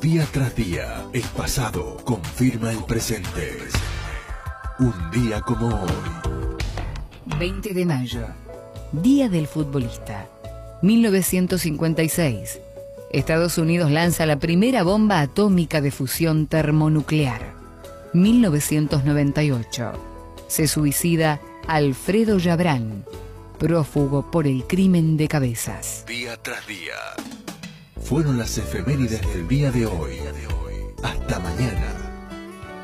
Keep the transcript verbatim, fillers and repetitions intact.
Día tras día, el pasado confirma el presente. Un día como hoy. veinte de mayo, Día del Futbolista. mil novecientos cincuenta y seis. Estados Unidos lanza la primera bomba atómica de fusión termonuclear. mil novecientos noventa y ocho. Se suicida Alfredo Yabrán, prófugo por el crimen de Cabezas. Día tras día. Fueron las efemérides del día de hoy. Hasta mañana.